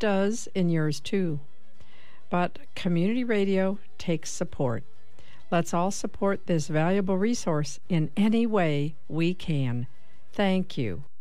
does in yours too. But community radio takes support. Let's all support this valuable resource in any way we can. Thank you.